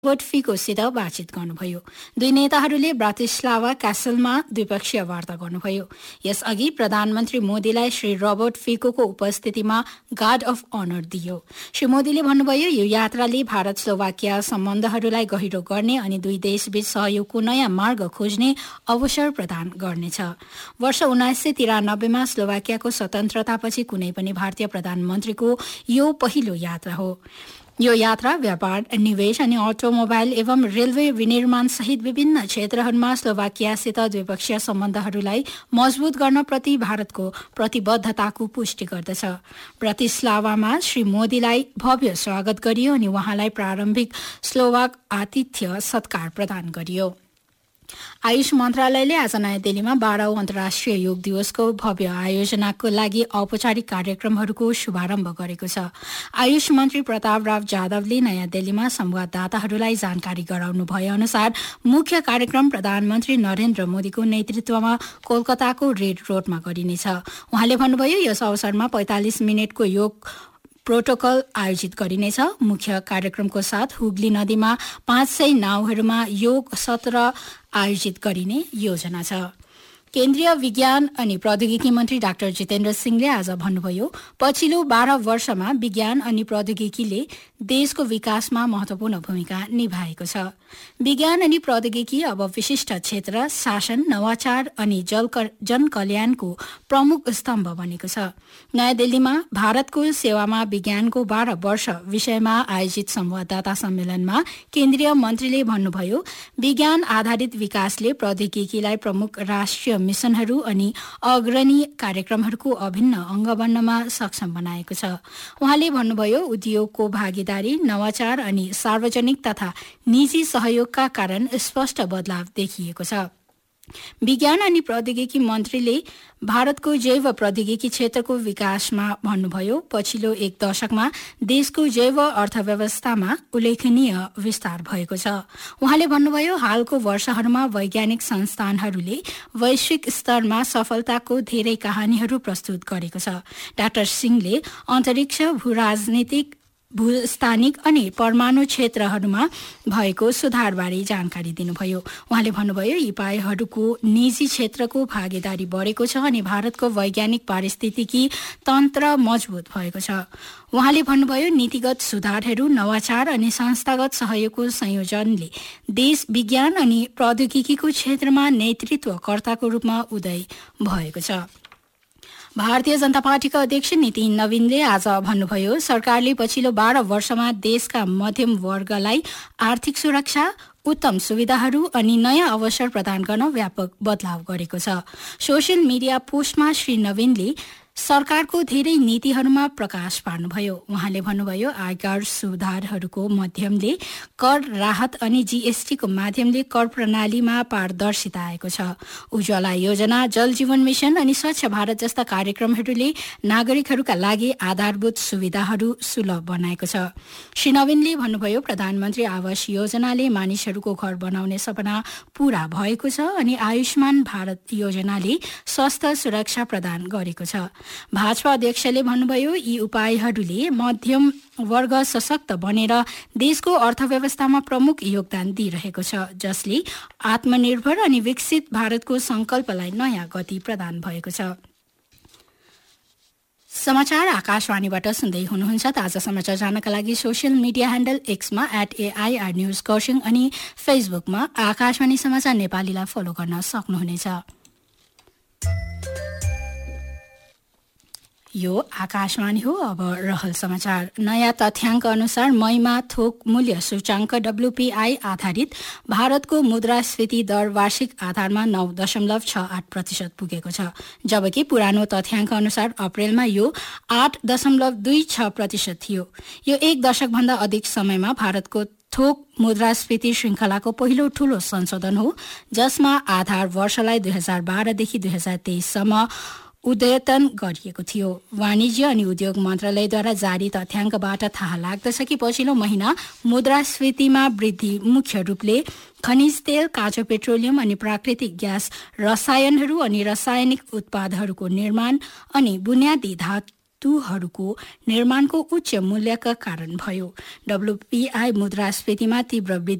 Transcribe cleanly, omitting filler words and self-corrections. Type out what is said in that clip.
Robert फिकोसित बातचित गर्नुभयो। दुई नेताहरूले ब्रातिस्लावा क्यासलमा द्विपक्षीय वार्ता गर्नुभयो। यसअघि प्रधानमन्त्री मोदीलाई श्री रोबर्ट फिकोको उपस्थितिमा गार्ड अफ अनर दिइयो। श्री मोदीले भन्नुभयो, यो यात्राले भारत स्लोभाकिया सम्बन्धहरूलाई गहिरो गर्ने अनि दुई देशबीच सहयोगको नयाँ मार्ग खोज्ने अवसर प्रदान गर्नेछ। वर्ष 1993मा स्लोभाकियाको स्वतन्त्रतापछि कुनै पनि भारतीय प्रधानमन्त्रीको यो पहिलो यात्रा हो। यो यात्रा व्यापार, निवेश अनि अटोमोबाइल एवं रेलवे विनिर्माण सहित विभिन्न क्षेत्रहरूमा स्लोभाकियासित द्विपक्षीय सम्बन्धहरूलाई मजबूत गर्न प्रति भारतको प्रतिबद्धताको पुष्टि गर्दछ। ब्रातिस्लावामा श्री मोदीलाई भव्य स्वागत गरियो अनि उहाँलाई प्रारम्भिक स्लोभाक आतिथ्य सत्कार प्रदान गरियो। आयुष मन्त्रालयले आज नयाँ दिल्लीमा 12औं अन्तर्राष्ट्रिय योग दिवसको भव्य आयोजनाको लागि औपचारिक कार्यक्रमहरूको शुभारम्भ गरेको छ। आयुष मन्त्री प्रताप राव जाधवले नयाँ दिल्लीमा संवाददाताहरूलाई जानकारी गराउनु भए अनुसार मुख्य कार्यक्रम प्रधानमन्त्री नरेन्द्र मोदीको नेतृत्वमा कोलकाताको रेड रोडमा गरिनेछ। उहाँले भन्नुभयो, यस अवसरमा 45 मिनटको योग प्रोटोकल आयोजित गरिनेछ। मुख्य कार्यक्रमको साथ हुगली नदीमा 500 नाउहरूमा योग सत्र आयोजित गरिने योजना छ। केन्द्रीय विज्ञान अनि प्रौद्योगिकी मन्त्री डाक्टर जितेन्द्र सिंहले आज भन्नुभयो, पछिल्लो 12 वर्षमा विज्ञान अनि प्रौद्योगिकीले देशको विकासमा महत्वपूर्ण भूमिका निभाएको छ। विज्ञान अनि प्रौद्योगिकी अब विशिष्ट क्षेत्र, शासन, नवाचार अनि जनकल्याणको प्रमुख स्तम्भ बनेको छ। नयाँ दिल्लीमा भारतको सेवामा विज्ञानको 12 वर्ष विषयमा आयोजित संवाददाता सम्मेलनमा केन्द्रीय मन्त्रीले भन्नुभयो, विज्ञान आधारित विकासले प्रौद्योगिकीलाई प्रमुख राष्ट्रिय मिशनहरू अनि अग्रणी कार्यक्रमहरूको अभिन्न अंग बन्नमा सक्षम बनाएको छ। उहाँले भन्नुभयो, उद्योगको भागीदारी, नवाचार अनि सार्वजनिक तथा निजी सहयोगका कारण स्पष्ट बदलाव देखिएको छ। विज्ञान अनि प्रौद्योगिकी मन्त्रीले भारतको जैव प्रौद्योगिकी क्षेत्रको विकासमा भन्नुभयो, पछिल्लो एक दशकमा देशको जैव अर्थव्यवस्थामा उल्लेखनीय विस्तार भएको छ। उहाँले भन्नुभयो, हालको वर्षहरूमा वैज्ञानिक संस्थानहरूले वैश्विक स्तरमा सफलताको धेरै कहानीहरू प्रस्तुत गरेको छ। डाक्टर सिंहले अन्तरिक्ष, भूराजनीतिक, भूस्थानिक अनि परमाणु क्षेत्रहरूमा भएको सुधारबारे जानकारी दिनुभयो। उहाँले भन्नुभयो, यी उपायहरूको निजी क्षेत्रको भागीदारी बढेको छ अनि भारतको वैज्ञानिक पारिस्थितिकी तन्त्र मजबूत भएको छ। उहाँले भन्नुभयो, नीतिगत सुधारहरू, नवाचार अनि संस्थागत सहयोगको संयोजनले देश विज्ञान अनि प्रौद्योगिकीको क्षेत्रमा नेतृत्वकर्ताको रूपमा उदय भएको छ। भारतीय जनता पार्टीका अध्यक्ष नितिन नवीनले आज भन्नुभयो, सरकारले पछिल्लो 12 वर्षमा देशका मध्यम वर्गलाई आर्थिक सुरक्षा, उत्तम सुविधाहरू अनि नयाँ अवसर प्रदान गर्न व्यापक बदलाव गरेको छ। सोशल मिडिया पोस्टमा श्री नवीनले सरकारको धेरै नीतिहरूमा प्रकाश पार्नुभयो। उहाँले भन्नुभयो, आयकर सुधारहरूको माध्यमले, कर राहत अनि जीएसटीको माध्यमले कर प्रणालीमा पारदर्शिता आएको छ। उज्ज्वला योजना, जल जीवन मिशन अनि स्वच्छ भारत जस्ता कार्यक्रमहरूले नागरिकहरूका लागि आधारभूत सुविधाहरू सुलभ बनाएको छ। श्री नवीनले भन्नुभयो, प्रधानमन्त्री आवास योजनाले मानिसहरूको घर बनाउने सपना पूरा भएको छ अनि आयुष्मान भारत योजनाले स्वास्थ्य सुरक्षा प्रदान गरेको छ। भाजपा अध्यक्षले भन्नुभयो, यी उपायहरूले मध्यम वर्ग सशक्त बनेर देशको अर्थव्यवस्थामा प्रमुख योगदान दिइरहेको छ, जसले आत्मनिर्भर अनि विकसित भारतको संकल्पलाई नयाँ गति प्रदान भएको छ। समाचार आकाशवाणीबाट सुन्दै हुनुहुन्छ। ताजा समाचार जानका लागि social media handle एक्समा @AIR news Kurseong अनि फेसबुकमा आकाशवाणी समाचार नेपालीलाई फलो गर्न सक्नुहुनेछ। यो आकाशवाणी हो। अब रहल समाचार। नयाँ तथ्याङ्क अनुसार मईमा थोक मूल्य सूचाङ्क WPI आधारित भारतको मुद्रास्फीति दर वार्षिक आधारमा 9.68% पुगेको छ, जबकि पुरानो तथ्याङ्क अनुसार अप्रेलमा यो 8.26% थियो। यो एक दशकभन्दा अधिक समयमा भारतको थोक मुद्रास्फीति श्रृङ्खलाको पहिलो ठूलो संशोधन हो, जसमा आधार वर्षलाई 2012 देखि 2023 सम्म उद्यतन गरिएको थियो। वाणिज्य अनि उद्योग मन्त्रालयद्वारा जारी तथ्याङ्कबाट थाहा लाग्दछ कि पछिल्लो महिना मुद्रास्फीतिमा वृद्धि मुख्य रूपले खनिज तेल, काँचो पेट्रोलियम अनि प्राकृतिक ग्यास, रसायनहरू अनि रासायनिक उत्पादहरूको निर्माण अनि बुनियादी वस्तुहरूको निर्माणको उच्च मूल्यका कारण भयो। WPI मुद्रास्फीतिमा तीव्र